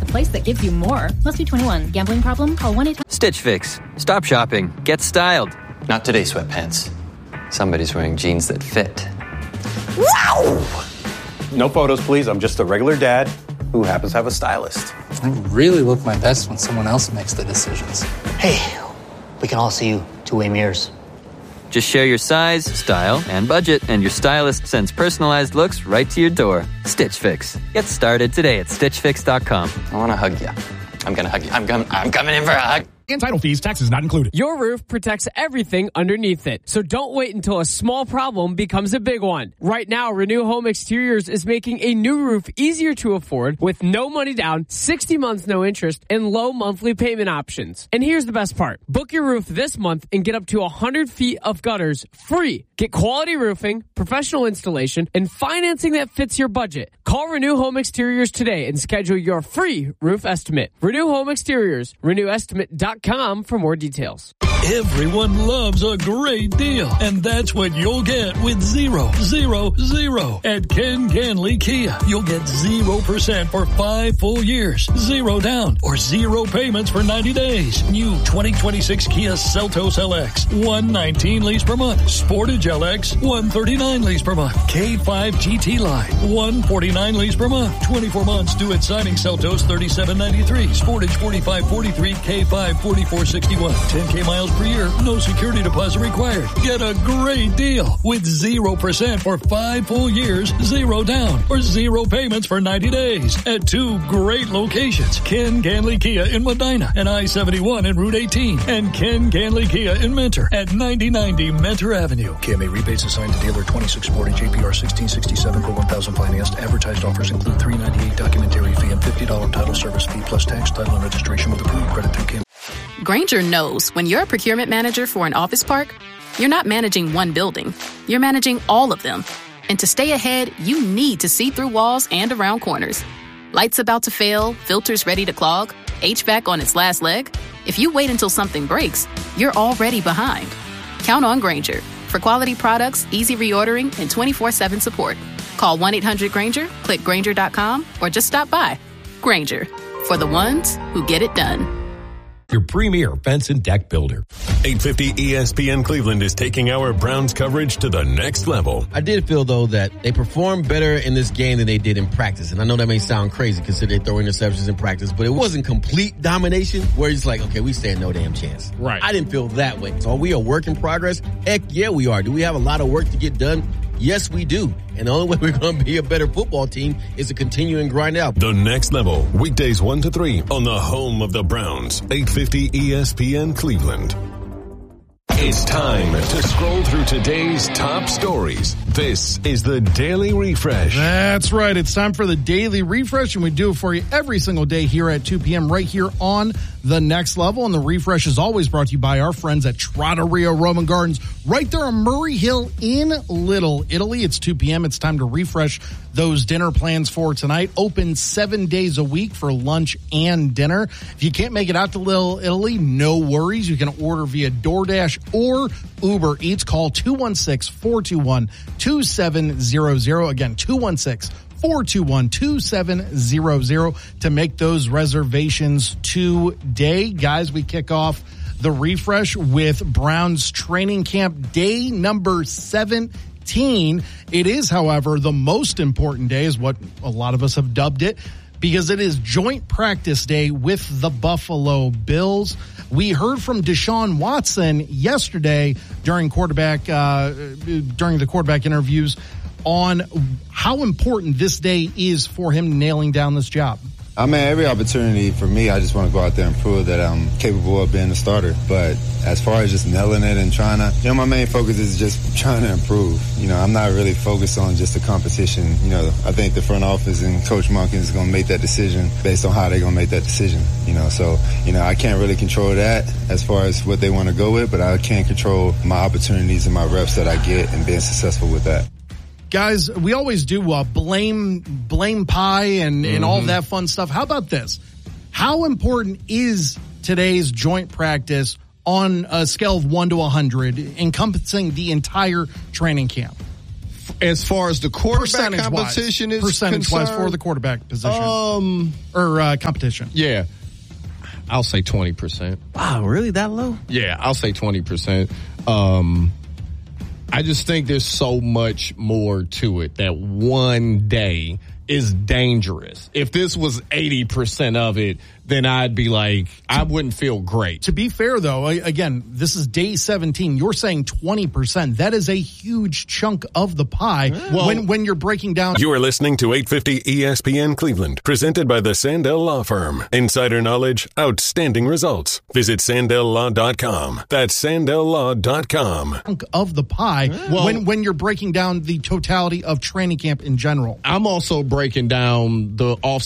place that gives you more. Must be 21. Gambling problem? Call 1-800. Stitch Fix. Stop shopping. Get styled. Not today, sweatpants. Somebody's wearing jeans that fit. Wow! No photos, please. I'm just a regular dad who happens to have a stylist. I really look my best when someone else makes the decisions. Hey, we can all see you two-way mirrors. Just share your size, style, and budget, and your stylist sends personalized looks right to your door. Stitch Fix. Get started today at StitchFix.com. I want to hug you. I'm going to hug you. I'm coming in for a hug. And title fees, taxes not included. Your roof protects everything underneath it, so don't wait until a small problem becomes a big one. Right now, Renew Home Exteriors is making a new roof easier to afford with no money down, 60 months no interest, and low monthly payment options. And here's the best part. Book your roof this month and get up to 100 feet of gutters free. Get quality roofing, professional installation, and financing that fits your budget. Call Renew Home Exteriors today and schedule your free roof estimate. Renew Home Exteriors, renewestimate.com for more details. Everyone loves a great deal, and that's what you'll get with 000 at Ken Ganley Kia. You'll get 0% for 5 full years, 0 down, or 0 payments for 90 days. New 2026 Kia Seltos LX, $119 lease per month. Sportage LX, $139 lease per month. K5 GT Line, $149 lease per month. 24 months due at signing. Seltos $37.93. Sportage $45.43. K5 $44.61. 10K miles per year, no security deposit required. Get a great deal with 0% for 5 full years, 0 down, or 0 payments for 90 days at 2 great locations. Ken Ganley Kia in Medina and I-71 and Route 18, and Ken Ganley Kia in Mentor at 9090 Mentor Avenue. KMA rebates assigned to dealer 26 Sporting JPR 1667 per 1,000 financed. Advertised offers include $398 documentary fee and $50 title service fee plus tax, title, and registration with approved credit through KMA. Grainger knows when you're a procurement manager for an office park, you're not managing one building. You're managing all of them. And to stay ahead, you need to see through walls and around corners. Lights about to fail, filters ready to clog, HVAC on its last leg. If you wait until something breaks, you're already behind. Count on Grainger for quality products, easy reordering, and 24/7 support. Call 1-800-GRAINGER, click Grainger.com, or just stop by. Grainger, for the ones who get it done. Your premier fence and deck builder. 850 ESPN Cleveland is taking our Browns coverage to the next level. I did feel, though, that they performed better in this game than they did in practice. And I know that may sound crazy considering they throw interceptions in practice, but it wasn't complete domination where it's like, okay, we stand no damn chance. Right. I didn't feel that way. So are we a work in progress? Heck yeah, we are. Do we have a lot of work to get done? Yes, we do. And the only way we're going to be a better football team is to continue and grind out. The Next Level, weekdays 1 to 3 on the home of the Browns, 850 ESPN Cleveland. It's time to scroll through today's top stories. This is the Daily Refresh. That's right. It's time for the Daily Refresh, and we do it for you every single day here at 2 p.m. right here on The Next Level. And the Refresh is always brought to you by our friends at Trattoria Roman Gardens right there on Murray Hill in Little Italy. It's 2 p.m. It's time to refresh those dinner plans for tonight. Open 7 days a week for lunch and dinner. If you can't make it out to Little Italy, no worries. You can order via DoorDash or Uber Eats. Call 216-421-2700. Again, 216-421-2700 to make those reservations today. Guys, we kick off the refresh with Browns training camp day number 17. It is, however, the most important day, is what a lot of us have dubbed it, because it is joint practice day with the Buffalo Bills. We heard from Deshaun Watson yesterday during the quarterback interviews on how important this day is for him nailing down this job. I mean, every opportunity for me, I just want to go out there and prove that I'm capable of being a starter. But as far as just nailing it and trying to, my main focus is just trying to improve. I'm not really focused on just the competition. I think the front office and Coach Monken is going to make that decision based on how they're going to make that decision. So I can't really control that as far as what they want to go with, but I can control my opportunities and my reps that I get and being successful with that. Guys, we always do blame pie and all that fun stuff. How about this? How important is today's joint practice on a scale of 1 to 100, encompassing the entire training camp? As far as the quarterback competition is percentage-wise for the quarterback position or competition. Yeah, I'll say 20%. Wow, really that low? Yeah, I'll say 20%. I just think there's so much more to it that one day is dangerous. If this was 80% of it, then I'd be like, I wouldn't feel great. To be fair, though, again, this is day 17. You're saying 20%. That is a huge chunk of the pie when you're breaking down. You are listening to 850 ESPN Cleveland, presented by the Sandell Law Firm. Insider knowledge, outstanding results. Visit SandellLaw.com. That's SandellLaw.com. Chunk of the pie when you're breaking down the totality of training camp in general. I'm also breaking down the off